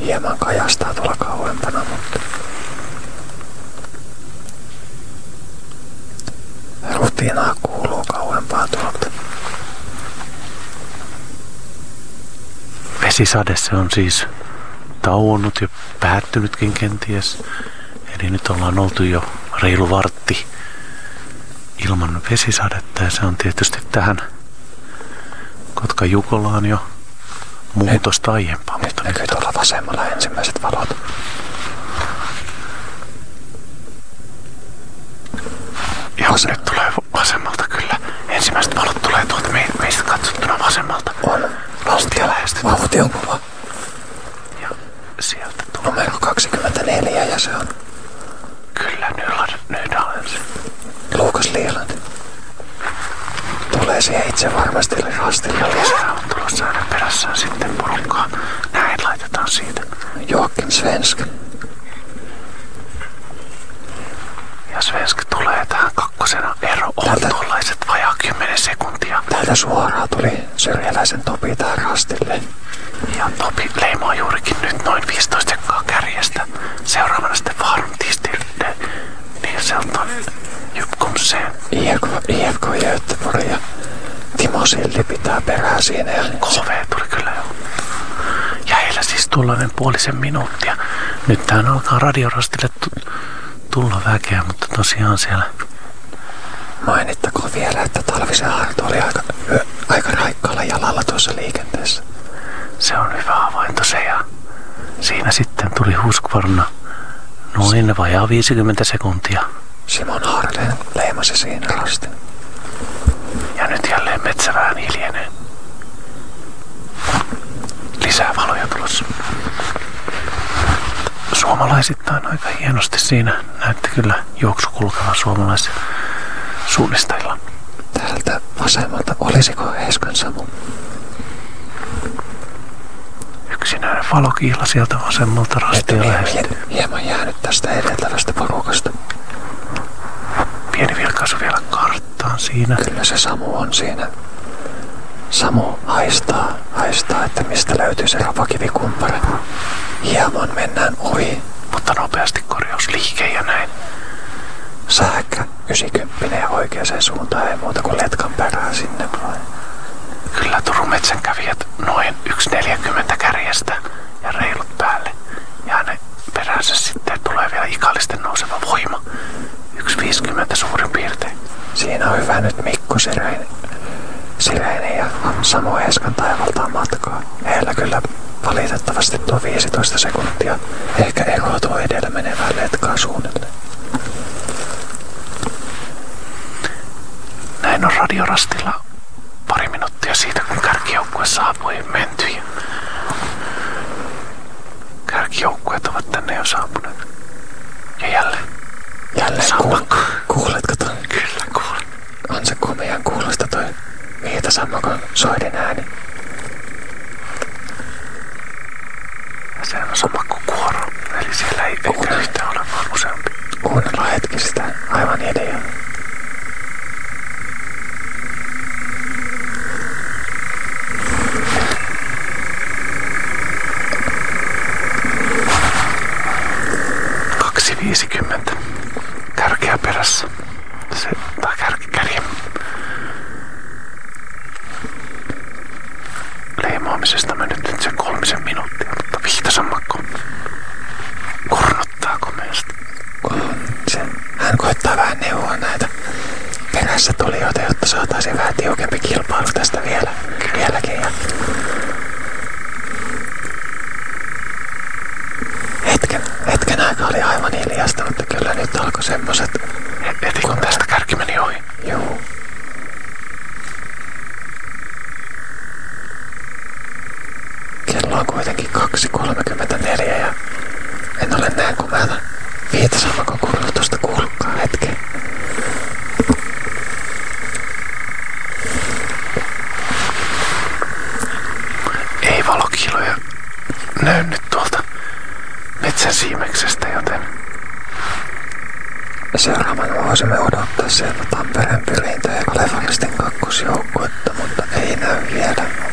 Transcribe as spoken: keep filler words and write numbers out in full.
hieman kajastaa tuolla kauempana, mutta rutinaa kuuluu kauempaa tuolta. Vesisade se on siis tauonnut ja päättynytkin kenties. Eli nyt ollaan oltu jo reilu vartti ilman vesisadetta ja se on tietysti tähän Kotka-Jukolaan jo muutosta aiempaa. Nyt, nyt näkyy tuolla vasemmalla ensimmäiset valot. Joo, Vas- nyt tulee vasemmalta kyllä. Ensimmäiset valot tulee tuolta me- meistä katsottuna vasemmalta. On. Lastia lähestytään. Vauhti on kova. Ja sieltä tulee. Numero kaksikymmentäneljä ja se on Kyllä, Nydaalen se. Lukas Lieland. Tulee siihen itse varmasti rastille. Lisää on tulossa aina perässään sitten porukkaa. Näin laitetaan siitä. Joakim Svensk. Ja Svensk tulee tähän kakkosena. Ero on Tältä, tuollaiset vajaa kymmenen sekuntia. Täältä suoraan tuli syrjäläisen Topi tähän rastille. Ja Topi leimaa juurikin nyt noin viisitoista sekkaa kärjestä. Seuraavana sitten Vaarun Tistilde. Niin se on ton Jypkumseen. I F K, I F K Göteborg ja Timo Silti pitää perää siinä. Ja K V tuli kyllä jo. Ja heillä siis tuollainen puolisen minuuttia. Nyt tähän alkaa radiorastille t- tulla väkeä, mutta tosiaan siellä... Mainittakoon vielä, että Talvisen Arto oli aika, yö, aika raikkaalla jalalla tuossa liikenteessä. Se on hyvä havainto se ja siinä sitten tuli Husqvarna noin vajaa viisikymmentä sekuntia. Simon Harden leimasi siinä rastin. Ja nyt jälleen metsä vähän hiljenee. Lisää valoja tulossa. Suomalaisittain aika hienosti siinä näytti kyllä juoksu kulkeva suomalaisen suunnistajilla. Täältä vasemmalta, olisiko Eskan Samu? Yksinäinen valokiila sieltä vasemmalta rastia lähestyy. Hieman jäänyt tästä edeltävästä porukasta. Pieni vilkaisu vielä karttaan siinä. Kyllä se Samu on siinä. Samu haistaa, haistaa, että mistä löytyy se rapakivikumpare. Hieman mennään ohi. Mutta nopeasti korjausliike ja näin. Sähkö yhdeksänkymmentä ja oikeaan suuntaan ei muuta kuin letkan perää sinne vai. Kyllä Turun metsänkävijät noin yksi neljäkymmentä kärjestä ja reilut päälle. Ja ne peränsä sitten tulee vielä ikallisten nouseva voima. yksi viisikymmentä suurin piirtein. Siinä on hyvä nyt Mikko Sireinen, Sireinen ja Samu Eskan taivaltaan matkaa. Heillä kyllä valitettavasti tuo viisitoista sekuntia. Ehkä ero tuo edellä menevää letkaa suunnilleen. Näin on radiorastilla pari minuuttia siitä, kun kärkijoukkue saapui mentyjä. Kärkijoukkueet ovat tänne jo saapuneet. Ja jälleen. Jälleen Sammakko. kuul- kuuletko ton? Kyllä kuulen. On se komean kuulosta toi Viitasammakon soidin ääni. Ja sehän on Sammakko kuoro. Eli siellä ei eikä yhtään ole vaan useampi. Kuunnellaan hetki sitä aivan ideaa. kaksi viisikymmentä. Kärkeä perässä. Se, tai kärki kärjen leimaamisesta mennyt nyt sen kolmisen minuuttia, mutta Viitasammakko kurnottaa komeasti. Se, hän koittaa vähän neuvoa näitä perässä tulijoita, jotta saataisiin vähän tiukempi kilpailu tästä vielä, vieläkin. Ja hetken, hetken aikaa oli aivan hiljasta, mutta kyllä nyt alkoi semmoset. Heti kun tästä kärki meni ohi. Juu. Kello on kuitenkin kaksi kolmekymmentäneljä ja en ole näin komeata Viitasammakon kurnutusta kuullutkaan hetken. Ei valokiiloja näy nyt tuolta metsän siimeksestä, joten seuraavana voisimme odottaa sieltä Tampereen pyrintöä ja Kalevalistin kakkosjoukkuetta, mutta ei näy vielä.